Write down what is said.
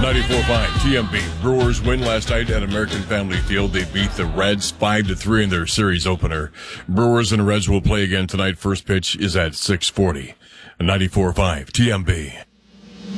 94.5 TMB. Brewers win last night at American Family Field. They beat the Reds 5-3 in their series opener. Brewers and Reds will play again tonight. First pitch is at 6:40. 94.5 TMB.